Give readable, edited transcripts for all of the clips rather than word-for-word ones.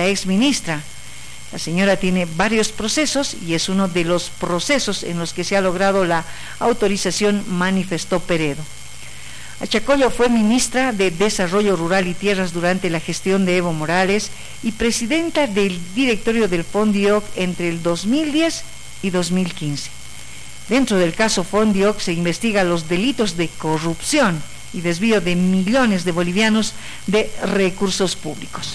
la exministra. La señora tiene varios procesos y es uno de los procesos en los que se ha logrado la autorización, manifestó Peredo. Achacollo fue ministra de Desarrollo Rural y Tierras durante la gestión de Evo Morales y presidenta del directorio del Fondioc entre el 2010 y 2015. Dentro del caso Fondioc se investiga los delitos de corrupción y desvío de millones de bolivianos de recursos públicos.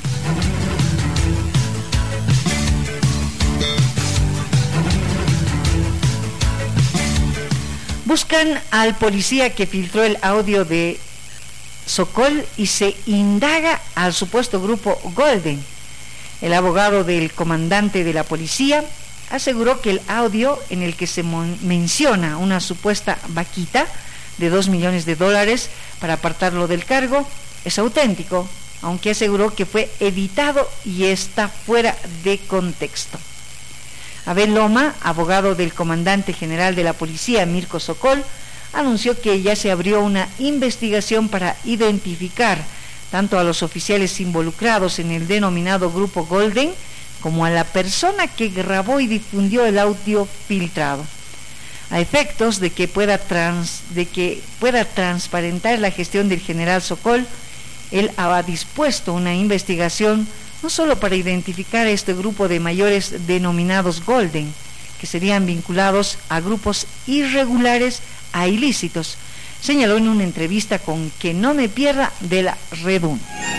Buscan al policía que filtró el audio de Sokol y se indaga al supuesto grupo Golden. El abogado del comandante de la policía aseguró que el audio en el que se menciona una supuesta vaquita de $2 millones para apartarlo del cargo es auténtico, aunque aseguró que fue editado y está fuera de contexto. Abel Loma, abogado del comandante general de la policía, Mirko Sokol, anunció que ya se abrió una investigación para identificar tanto a los oficiales involucrados en el denominado Grupo Golden como a la persona que grabó y difundió el audio filtrado. A efectos de que pueda transparentar la gestión del general Sokol, él ha dispuesto una investigación no solo para identificar a este grupo de mayores denominados Golden, que serían vinculados a grupos irregulares a ilícitos, señaló en una entrevista con Que no me pierda de la Red 1.